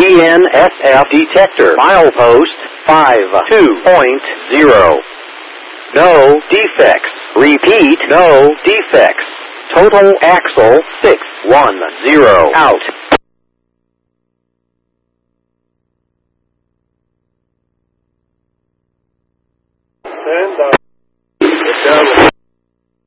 BNSF detector. Milepost 52.0. No defects. Repeat, no defects. Total axle 610 out. And